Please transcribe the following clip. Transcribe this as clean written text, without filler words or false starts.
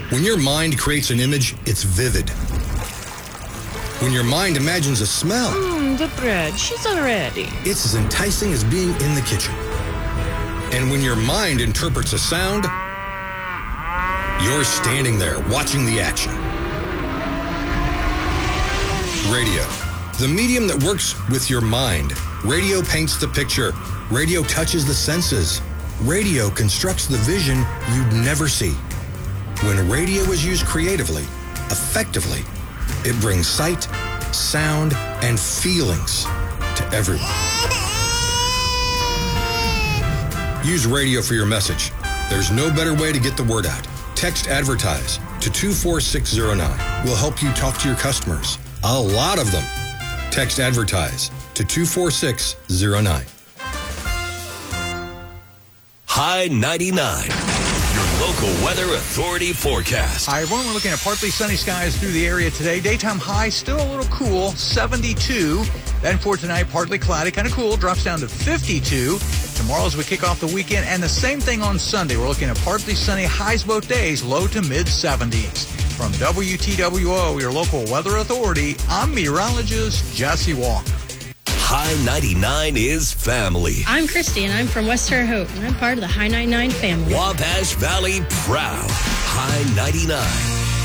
When your mind creates an image, it's vivid. When your mind imagines a smell, the bread, she's already. it's as enticing as being in the kitchen. And when your mind interprets a sound, you're standing there watching the action. Radio, the medium that works with your mind. Radio paints the picture. Radio touches the senses. Radio constructs the vision you'd never see. When radio is used creatively, effectively, it brings sight, sound, and feelings to everyone. Use radio for your message. There's no better way to get the word out. Text advertise to 24609. We'll help you talk to your customers. A lot of them. Text advertise to 24609. High 99. Your local weather authority forecast. Hi, everyone. We're looking at partly sunny skies through the area today. Daytime high still a little cool, 72. Then for tonight, partly cloudy, kind of cool, drops down to 52. Tomorrow as we kick off the weekend, and the same thing on Sunday. We're looking at partly sunny highs both days, low to mid-70s. From WTWO, your local weather authority, I'm meteorologist Jesse Walker. High 99 is family. I'm Christy, and I'm from West Terre Haute, and I'm part of the High 99 family. Wabash Valley proud. High 99.